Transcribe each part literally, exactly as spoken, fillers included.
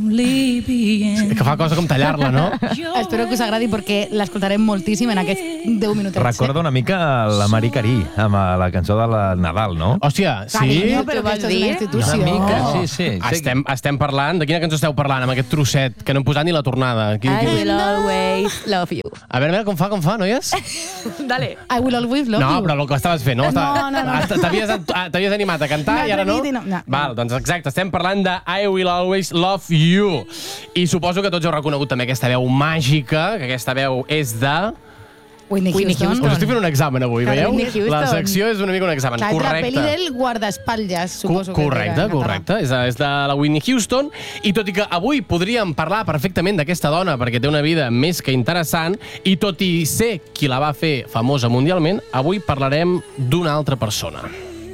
Que fa cosa com tallar-la, no? Espero que us agradi perquè l'escoltarem moltíssim en aquests deu minutets. Recorda una mica la Marie Carey, amb la cançó de la Nadal, no? Hòstia, sí? Carinyo, però aquesta és una institució. Una mica, sí, sí. Estem, estem parlant... De quina cançó esteu parlant, amb aquest trosset, que no hem posat ni la tornada? Quin, I quin... will always love you. A veure, a veure, com fa, com fa, noies? Dale. I will always love No, you. però el que estaves fent, no? No, no, no. T'havies t'havies animat a cantar i ara no? No, no. Val, doncs exacte, estem parlant de I will always love you. I suposo que tots heu reconegut també aquesta veu màgica, que aquesta veu és de... Whitney Whitney Houston. Houston. Us estic fent un examen avui, De veieu? Whitney Houston. La secció és una mica un examen. Clar, Correcte. la pel·li del guardaespatlles, suposo. Correcte, que era en correcte. És de, és de la Whitney Houston. I tot i que avui podríem parlar perfectament d'aquesta dona perquè té una vida més que interessant i tot i ser qui la va fer famosa mundialment, avui parlarem d'una altra persona.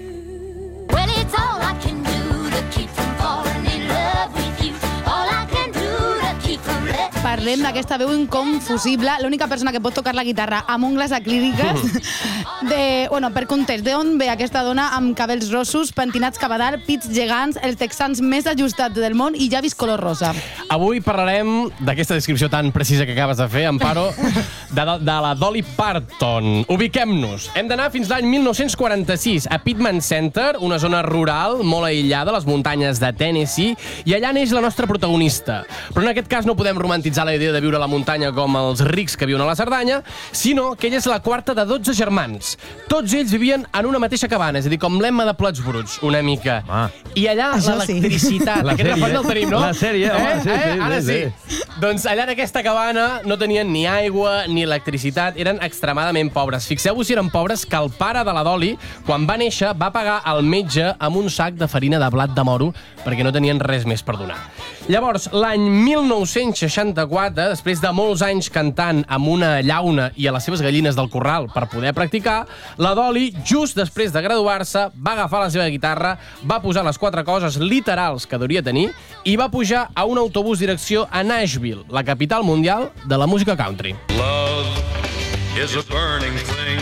Well, it's all I can do to keep from falling in love with you. All I can do to keep from letting Parlem d'aquesta veu inconfusible, l'única persona que pot tocar la guitarra amb ungles acríliques. De, bueno, per context, d'on ve aquesta dona amb cabells rossos, pentinats cap a dalt, pits gegants, els texans més ajustats del món i llavis color rosa. Avui parlarem d'aquesta descripció tan precisa que acabes de fer, Amparo, de, de la Dolly Parton. Ubiquem-nos. Hem d'anar fins l'any mil nou-cents quaranta-sis a Pittman Center, una zona rural molt aïllada a les muntanyes de Tennessee, i allà neix la nostra protagonista. Però en aquest cas no podem romantitzar la idea de viure a la muntanya com els rics que viuen a la Cerdanya, sinó que ella és la quarta de dotze germans. Tots ells vivien en una mateixa cabana, és a dir, com l'Emma de Plats Bruts, una mica. Ah. I allà Això sí. l'electricitat... La Aquest sèrie, record el tenim, no? la sèrie, home, sí, sí, sí, Ara sí. sí. Doncs allà en aquesta cabana no tenien ni aigua ni electricitat, eren extremadament pobres. Fixeu-vos si eren pobres que el pare de la Dolly, quan va néixer, va pagar al metge amb un sac de farina de blat de moro perquè no tenien res més per donar. Llavors, l'any mil nou-cents seixanta-quatre, després de molts anys cantant amb una llauna i a les seves gallines del corral per poder practicar, la Dolly, just després de graduar-se, va agafar la seva guitarra, va posar les quatre coses literals que hauria de tenir i va pujar a un autobús direcció a Nashville, la capital mundial de la música country. Love is a burning thing.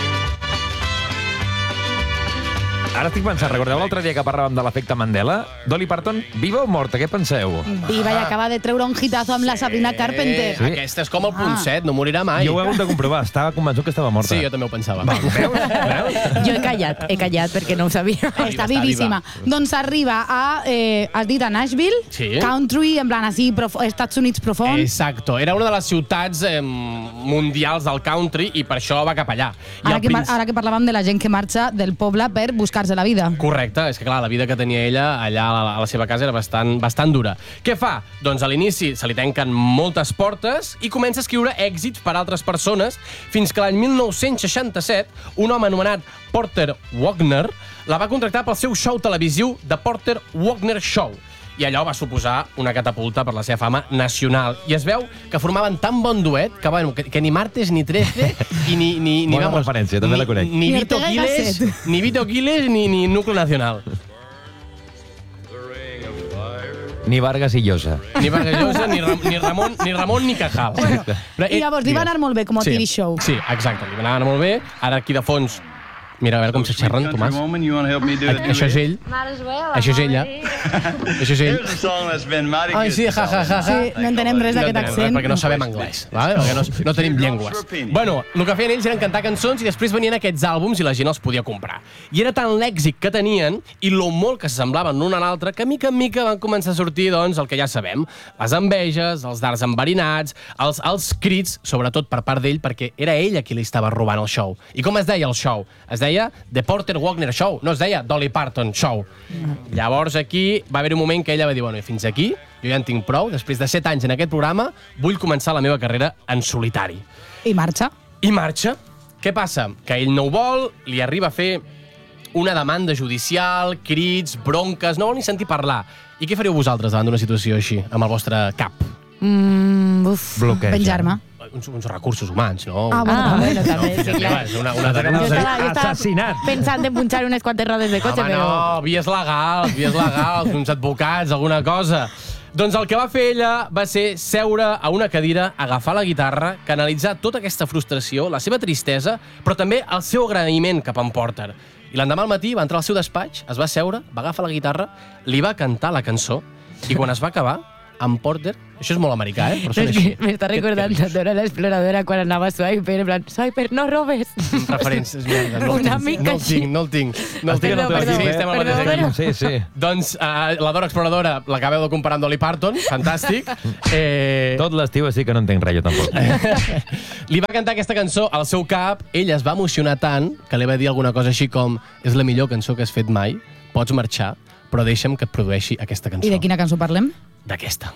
Ara estic pensant, recordeu l'altre dia que parlàvem de l'efecte Mandela? Dolly Parton, viva o morta? Què penseu? Viva i acaba de treure un hitazo amb la Sabrina Carpenter. Sí. Aquesta és com el punt set, no morirà mai. Jo ho he hagut de comprovar, estava convençut que estava morta. Sí, jo també ho pensava. Veus? Veus? Jo he callat, he callat perquè no ho sabia. Està està vivíssima. Doncs arriba a, eh, has dit a Nashville, Sí. country, en plan així, prof, Estats Units profund. Exacto. Era una de les ciutats eh, mundials del country i per això va cap allà. I Ara al que, mar- princi- ara que parlàvem de la gent que marxa del poble per buscar-se la vida. Correcte, és que clar, la vida que tenia ella allà a la, a la seva casa era bastant, bastant dura. Què fa? Doncs a l'inici se li tanquen moltes portes i comença a escriure èxits per altres persones fins que l'any mil nou-cents seixanta-set un home anomenat Porter Wagoner la va contractar pel seu show televisiu The Porter Wagoner Show. I allò va suposar una catapulta per la seva fama nacional. I es veu que formaven tan bon duet que, bueno, que, que ni martes ni trece i ni... ni, ni Bona referència, també la conec. Ni, ni Ni Vito Ortega i Quiles, Gasset. ni Vito Quiles ni, ni Núcleo Nacional. Ni Vargas i Llosa. Ni Vargas Llosa, ni, Ram, ni, Ramon, ni Ramon ni Cajal. Però, I llavors li va anar molt bé com a sí, T V show. Sí, exacte, li va anar molt bé. Ara aquí de fons... Mira, a veure com se xerren, Tomàs. A- Això és ell. Això és ella. Això és ell. Ai, sí, ja, ja, ja, ja. Sí, no entenem res d'aquest No entenem accent. res, perquè no sabem anglès, vale? Perquè no, no tenim llengües. Bueno, el que feien ells eren cantar cançons i després venien aquests àlbums i la gent els podia comprar. I era tant l'èxit que tenien i lo molt que s'assemblaven l'un a l'altre que mica en mica van començar a sortir doncs, el que ja sabem. Les enveges, els dards enverinats, els, els crits, sobretot per part d'ell, perquè era ella qui li estava robant el show. I com es deia el show? Es deia The Porter Wagoner Show, no es deia Dolly Parton Show. Llavors aquí va haver un moment que ella va dir, bueno, fins aquí, jo ja en tinc prou, després de set anys en aquest programa, vull començar la meva carrera en solitari. I marxa. I marxa. Què passa? Que ell no ho vol, li arriba a fer una demanda judicial, crits, bronques, no vol ni sentir parlar. I què faríeu vosaltres davant d'una situació així, amb el vostre cap? Mm, uf. Bloqueja. Penjar-me. Uns, uns recursos humans, no? Ah, bueno, Ah, també. bueno, també, sí, Fíjate, clar. va, és una, una Jo denúncia. estaba, yo estaba Assassinat. pensando en punchar unas cuantas rodes de coche, Home, pero... no, vies legals, vies legals, uns advocats, alguna cosa. Doncs el que va fer ella va ser seure a una cadira, agafar la guitarra, canalitzar tota aquesta frustració, la seva tristesa, però també el seu agraïment cap a en Porter. I l'endemà al matí va entrar al seu despatx, es va seure, va agafar la guitarra, li va cantar la cançó, i quan es va acabar, amb Porter. Això és molt americà, eh? Però són És així. que m'està recordant a Dora l'exploradora quan anava a Swiper, en plan, Swiper, no robes. Referències, merda. No el Una tinc, mica no el així. tinc, no el tinc. No el Estic tinc. en el teu Sí, equip, eh? estem al mateix Perdó, equip. Sí, sí. Doncs uh, la Dora Exploradora l'acabeu de comparar amb Dolly Parton, fantàstic. Eh, Tot l'estiu sí que no entenc res, jo tampoc. li va cantar aquesta cançó al seu cap, ell es va emocionar tant que li va dir alguna cosa així com és la millor cançó que has fet mai, pots marxar, però deixa'm que et produeixi aquesta cançó. I de quina cançó parlem? D'aquesta.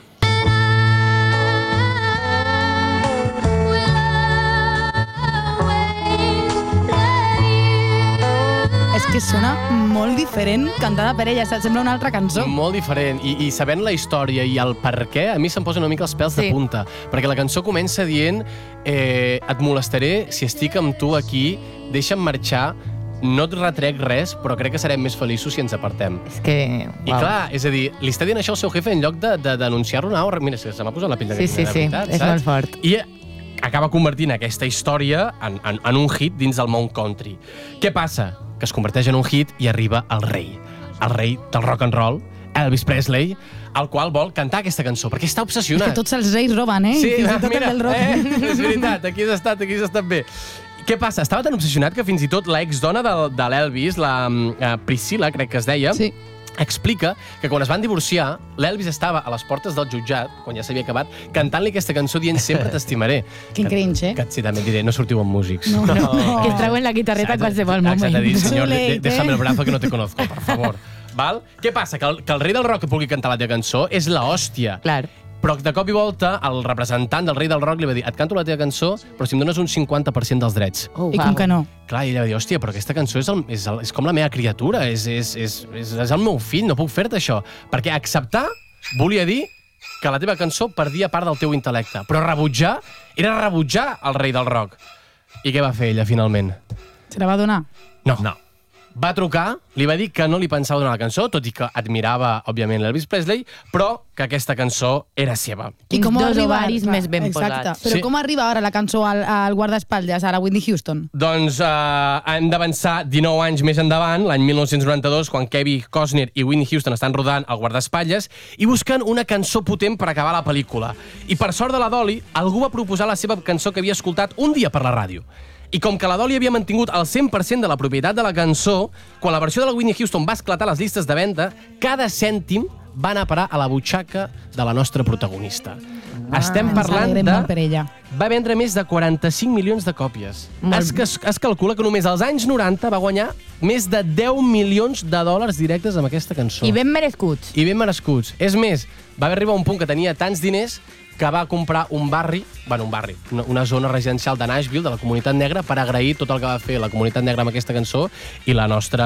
És que sona molt diferent cantada per ella, sembla una altra cançó. Molt diferent. I, I sabent la història i el per què, a mi se'm posen una mica els pèls Sí. de punta. Perquè la cançó comença dient eh, et molestaré si estic amb tu aquí, deixa'm marxar, no et retrec res, però crec que serem més feliços si ens apartem. És que... I clar, és a dir, li està dient això al seu jefe en lloc de, de denunciar-lo. No, mira, se m'ha posat la pell de Sí, gallina, sí, de sí, veritat, és saps? molt fort. I acaba convertint aquesta història en, en, en un hit dins del món country. Què passa? Que es converteix en un hit i arriba el rei. El rei del rock and roll, Elvis Presley, el qual vol cantar aquesta cançó, perquè està És obsessionat. que tots els reis roben, eh? Sí, I fins i tot mira, el del rock. eh, és veritat, aquí has estat, aquí has estat bé. Què passa? Estava tan obsessionat que fins i tot l'exdona de, de l'Elvis, la uh, Priscilla, crec que es deia, Sí. explica que quan es van divorciar, l'Elvis estava a les portes del jutjat, quan ja s'havia acabat, cantant-li aquesta cançó dient sempre t'estimaré. Quin cringe, eh? Que sí, també et diré, no sortiu amb músics. No, no. Que es trauen la guitarreta en qualsevol moment. Exacte, dir, senyor, de, de, Chulete. déjame el brazo que no te conozco, por favor. Val? Què passa? Que el, que el rei del rock pugui cantar la teva cançó és la hòstia. Clar. Però de cop i volta, el representant del rei del rock li va dir et canto la teva cançó, però si em dones un cinquanta per cent dels drets. Oh, I com que no? Clar, i ella va dir, hòstia, però aquesta cançó és, el, és, el, és com la meva criatura, és, és, és, és, és el meu fill, no puc fer-te això. Perquè acceptar volia dir que la teva cançó perdia part del teu intel·lecte, però rebutjar era rebutjar el rei del rock. I què va fer ella, finalment? Se la va donar? No. no. Va trucar, li va dir que no li pensava donar la cançó, tot i que admirava, òbviament, l'Elvis Presley, però que aquesta cançó era seva. I com Dos arriba... ovaris més ben Exacte. posats. Però Sí. com arriba ara la cançó al, al guardaespatlles, a la Whitney Houston? Doncs eh, hem d'avançar dinou anys més endavant, l'any mil nou-cents noranta-dos, quan Kevin Costner i Whitney Houston estan rodant el guardaespatlles i busquen una cançó potent per acabar la pel·lícula. I per sort de la Dolly, algú va proposar la seva cançó que havia escoltat un dia per la ràdio. I com que la Dolly havia mantingut el cent per cent de la propietat de la cançó, quan la versió de la Whitney Houston va esclatar a les llistes de venda, cada cèntim va anar a parar a la butxaca de la nostra protagonista. Estem Ens parlant alegrem de... molt per ella. Va vendre més de quaranta-cinc milions de còpies. Molt Es, es, es calcula que només als anys noranta va guanyar més de deu milions de dòlars directes amb aquesta cançó. I ben merescuts. I ben merescuts. És més, va arribar a un punt que tenia tants diners que va comprar un barri, bueno, un barri, una, una zona residencial de Nashville, de la comunitat negra, per agrair tot el que va fer la comunitat negra amb aquesta cançó i la nostra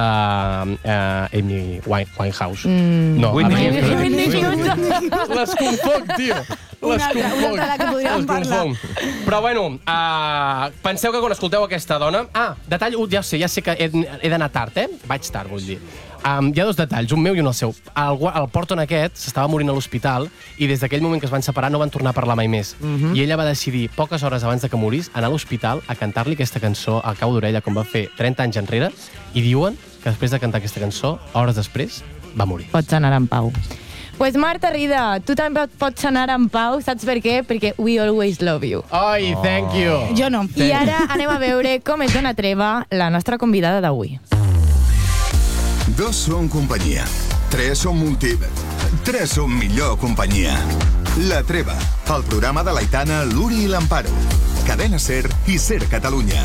eh, Amy Wine, Winehouse. Mm. No, Whitney Amy- Houston. Whitney Houston. Les confonc, tio. Les Una altra- una confonc. altra de la que podríem Les parlar. confonc. Però bueno, uh, penseu que quan escolteu aquesta dona... Ah, detall, uh, ja sé, ja sé que he, he d'anar tard, eh? Vaig tard, vull dir. Um, hi ha dos detalls, un meu i un el seu. El, gua- el Porton aquest s'estava morint a l'hospital i des d'aquell moment que es van separar no van tornar a parlar mai més. Uh -huh. I ella va decidir, poques hores abans de que morís, anar a l'hospital a cantar-li aquesta cançó a cau d'orella, com va fer trenta anys enrere, i diuen que després de cantar aquesta cançó, hores després, va morir. Pots anar en pau. Pues Marta Rida, tu també pots anar en pau, saps per què? Perquè we always love you. Ai, thank you. Jo no. I ara anem a veure com és Dona Treva, la nostra convidada d'avui. Dos són companyia. Tres són multi... Tres són millor companyia. La Treva, el programa de l'Aitana, l'Uri i l'Amparo. Cadena Ser i Ser Catalunya.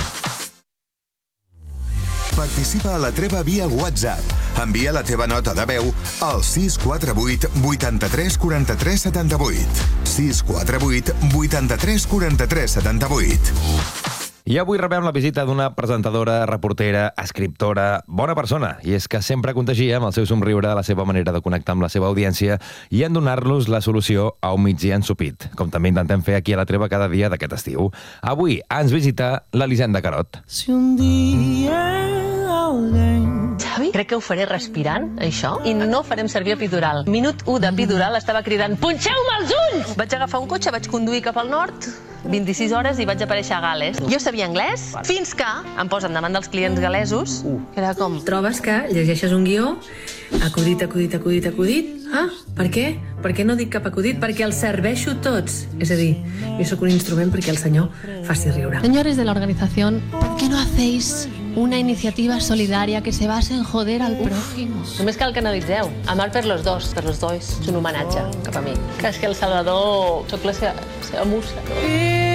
Participa a la Treva via WhatsApp. Envia la teva nota de veu al sis quatre vuit vuitanta-tres quaranta-tres setanta-vuit. sis quatre vuit vuitanta-tres quaranta-tres setanta-vuit. I avui rebem la visita d'una presentadora, reportera, escriptora, bona persona, i és que sempre contagia amb el seu somriure, la seva manera de connectar amb la seva audiència i en donar-los la solució a un migdia ensopit, com també intentem fer aquí a la Treva cada dia d'aquest estiu. Avui ens visita l'Elisenda Carot. Si un día alguien Xavi? crec que ho faré respirant, això, i no farem servir epidural. Minut u d'epidural estava cridant «Punxeu-me els ulls!». Vaig agafar un cotxe, vaig conduir cap al nord, vint-i-sis hores, i vaig aparèixer a Gal·les. Jo sabia anglès, fins que em posen davant dels clients gal·lesos, que era com... Trobes que llegeixes un guió, acudit, acudit, acudit, acudit... Ah, per què? Per què no dic cap acudit? Perquè els serveixo tots. És a dir, jo sóc un instrument perquè el senyor faci riure. Señores de la organización, ¿por qué no hacéis una iniciativa solidaria que se base en joder al prójimo? Només cal que analitzeu. Amar per los dos, per los dos. És un homenatge cap a mi. Que és que el Salvador... Soc la seva, seva musa.